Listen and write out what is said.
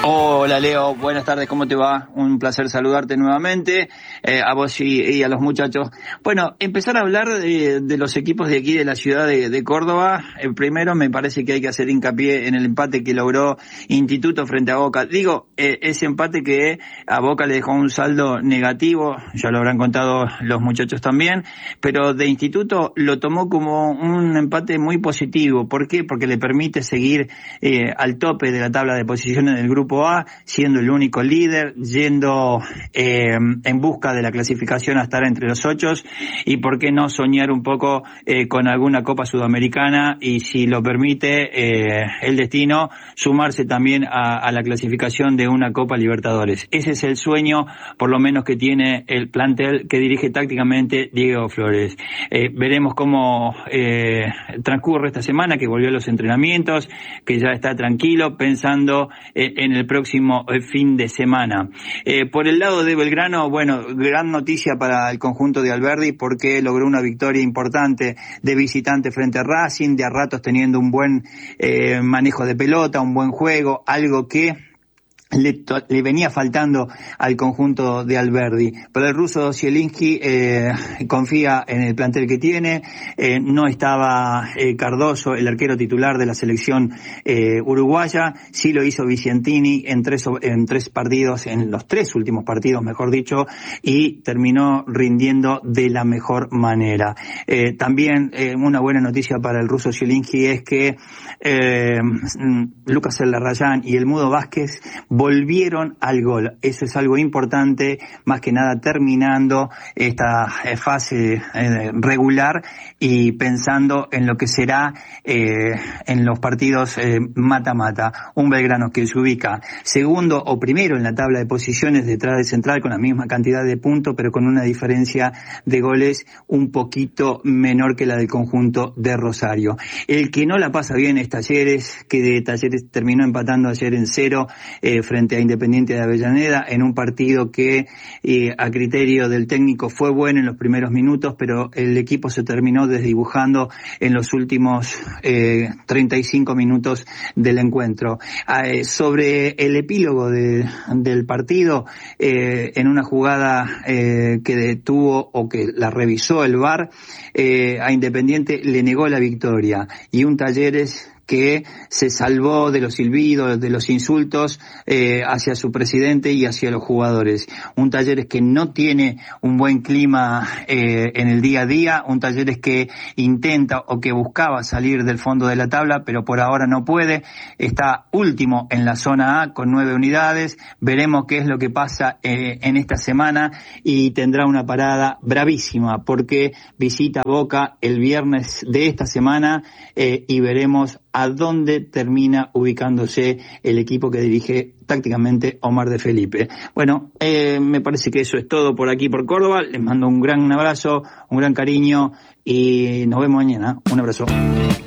Hola Leo, buenas tardes, ¿cómo te va? Un placer saludarte nuevamente, a vos y a los muchachos. Bueno, empezar a hablar de los equipos de aquí de la ciudad de Córdoba. Primero me parece que hay que hacer hincapié en el empate que logró Instituto frente a Boca. Digo, ese empate que a Boca le dejó un saldo negativo, ya lo habrán contado los muchachos también, pero de Instituto lo tomó como un empate muy positivo. ¿Por qué? Porque le permite seguir al tope de la tabla de posiciones del grupo A, siendo el único líder, yendo en busca de la clasificación a estar entre los 8, y por qué no soñar un poco con alguna Copa Sudamericana, y si lo permite el destino, sumarse también a la clasificación de una Copa Libertadores. Ese es el sueño, por lo menos, que tiene el plantel que dirige tácticamente Diego Flores. Veremos cómo transcurre esta semana, que volvió a los entrenamientos, que ya está tranquilo, pensando en el próximo fin de semana. Por el lado de Belgrano, bueno, gran noticia para el conjunto de Alberdi, porque logró una victoria importante de visitante frente a Racing, de a ratos teniendo un buen manejo de pelota, un buen juego, algo que le venía faltando al conjunto de Alberdi. Pero el ruso Zielinski confía en el plantel que tiene. No estaba Cardoso, el arquero titular de la selección uruguaya. Sí lo hizo Vicentini en tres partidos, en los tres últimos partidos, mejor dicho, y terminó rindiendo de la mejor manera. También una buena noticia para el ruso Zielinski es que Lucas Larrayán y el Mudo Vázquez volvieron al gol. Eso es algo importante, más que nada terminando esta fase regular y pensando en lo que será en los partidos mata-mata. Un Belgrano que se ubica segundo o primero en la tabla de posiciones detrás de Central, con la misma cantidad de puntos, pero con una diferencia de goles un poquito menor que la del conjunto de Rosario. El que no la pasa bien es Talleres, que de Talleres terminó empatando ayer en 0 frente a Independiente de Avellaneda, en un partido que a criterio del técnico fue bueno en los primeros minutos, pero el equipo se terminó desdibujando en los últimos 35 minutos del encuentro. Sobre el epílogo del partido, en una jugada que detuvo o que la revisó el VAR, a Independiente le negó la victoria, y un Talleres que se salvó de los silbidos, de los insultos hacia su presidente y hacia los jugadores. Un Talleres que no tiene un buen clima en el día a día, un Talleres que intenta o que buscaba salir del fondo de la tabla, pero por ahora no puede. Está último en la zona A con 9 unidades. Veremos qué es lo que pasa en esta semana, y tendrá una parada bravísima, porque visita Boca el viernes de esta semana, y veremos a dónde termina ubicándose el equipo que dirige tácticamente Omar de Felipe. Bueno, me parece que eso es todo por aquí, por Córdoba. Les mando un gran abrazo, un gran cariño, y nos vemos mañana. Un abrazo.